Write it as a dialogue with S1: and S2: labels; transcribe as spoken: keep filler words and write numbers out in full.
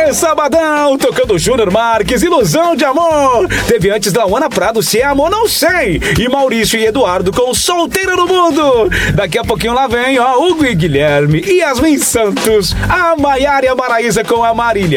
S1: Aê, sabadão, tocando Júnior Marques, Ilusão de Amor. Teve antes Lauana Prado, Se é Amor Não Sei. E Maurício e Eduardo com Solteira no Mundo. Daqui a pouquinho lá vem, ó, Hugo e Guilherme, Yasmin Santos, a Maiara e a Maraísa com a Marília.